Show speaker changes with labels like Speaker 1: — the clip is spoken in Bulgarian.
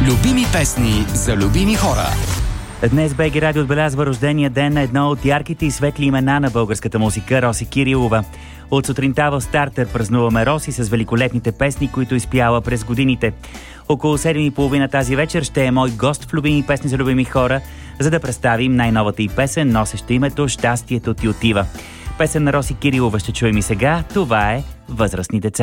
Speaker 1: Любими песни за любими хора.
Speaker 2: Днес БГ Радио отбелязва рождения ден на едно от ярките и светли имена на българската музика – Роси Кирилова. От сутринта в стартер празнуваме Роси с великолепните песни, които изпяла през годините. Около 7:30 тази вечер ще е мой гост в Любими песни за любими хора, за да представим най-новата й песен, носеща името "Щастието ти отива". Песен на Роси Кирилова ще чуем и сега. Това е "Възрастни деца".